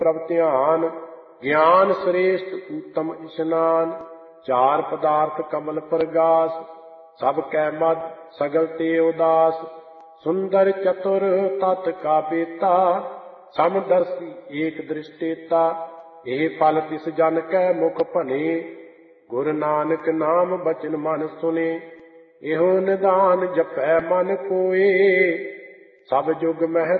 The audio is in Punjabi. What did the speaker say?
ਪ੍ਰਭ ਧਿਆਨ। ਗਿਆਨ ਸ੍ਰੇਸ਼ਟ ਉੱਤਮ ਇਸ਼ਨਾਨ। ਚਾਰ ਪਦਾਰਥ ਕਮਲ ਪ੍ਰਗਾਸ। ਸਭ ਕੈ ਮਦ ਸਗਲ ਤੇ ਉਦਾਸ। ਸੁੰਦਰ ਚਤੁਰ ਤਤ ਕਾ ਬੇਤਾ। ਸਮਦਰਸੀ ਏਕ ਦ੍ਰਿਸ਼ਟੇਤਾ। ਇਹ ਫਲ ਤਿਸ ਜਨ ਕੈ ਮੁਖ ਭਨੇ। ਗੁਰ ਨਾਨਕ ਨਾਮ ਬਚਨ ਮਨ ਸੁਨੇ। ਇਹੋ ਨਿਦਾਨ ਜਪੈ ਮਨ ਕੋਏ। ਸਭ ਜੁਗ ਮਹਿ